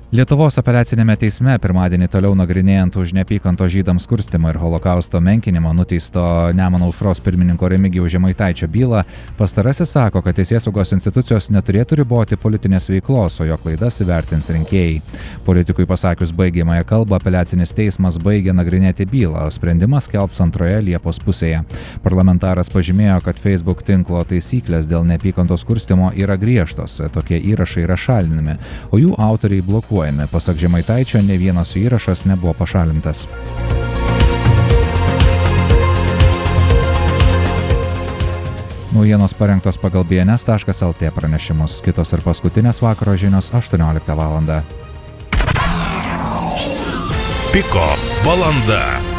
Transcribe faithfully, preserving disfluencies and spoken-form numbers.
Lietuvos apeliacinėme teisme pirmadienį toliau nagrinėjant už neapykantos žydams kurstymą ir holokausto menkinimą nuteisto Nemuno aušros pirmininko Remigijaus Žemaitaičio bylą, pastarasis sako, kad teisėsaugos institucijos neturėtų riboti politinės veiklos, o jo klaidas įvertins rinkėjai. Politikui pasakius baigiamąją kalbą, apeliacinis teismas baigė nagrinėti bylą, o sprendimas skelbs antroje Liepos pusėje. Parlamentaras pažymėjo, kad Facebook tinklo taisyklės dėl neapykantos kurstymo yra griežtos, tokie įrašai yra šalinami, o jų autoriai blokuojami. Pasak Žemaitaičio, ne vienas jų įrašas nebuvo pašalintas. Naujienos parengtos pagal B N S taškas L T pranešimus. Kitos ir paskutinės vakaro žinios aštuonioliktą valandą. Piko valanda.